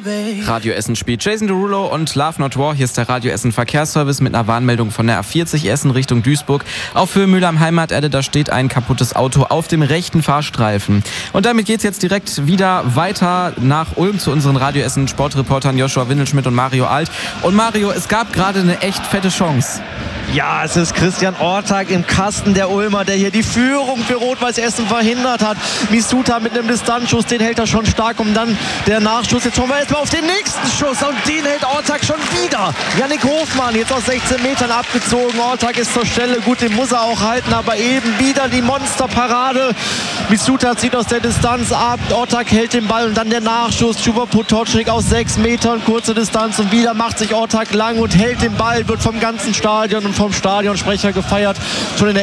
Radio Essen spielt Jason Derulo und Love Not War. Hier ist der Radio Essen Verkehrsservice mit einer Warnmeldung von der A40 Essen Richtung Duisburg. Auf Höhe Mühle am Heimaterde, da steht ein kaputtes Auto auf dem rechten Fahrstreifen. Und damit geht's jetzt direkt wieder weiter nach Ulm zu unseren Radio Essen Sportreportern Joshua Windelschmidt und Mario Alt. Und Mario, es gab gerade eine echt fette Chance. Ja, es ist Christian Ortag im Kasten der Ulmer, der hier die Führung für Rot-Weiß Essen verhindert hat. Misuta mit einem Distanzschuss, den hält er schon stark, und dann der Nachschuss. Jetzt schauen wir erstmal auf den nächsten Schuss, und den hält Ortag schon wieder. Yannick Hofmann jetzt aus 16 Metern abgezogen. Ortag ist zur Stelle, gut, den muss er auch halten, aber eben wieder die Monsterparade. Misuta zieht aus der Distanz ab, Ortag hält den Ball, und dann der Nachschuss. Schuber Potocznik aus 6 Metern, kurze Distanz, und wieder macht sich Ortag lang und hält den Ball, wird vom ganzen Stadion und vom Stadionsprecher gefeiert. Schon in der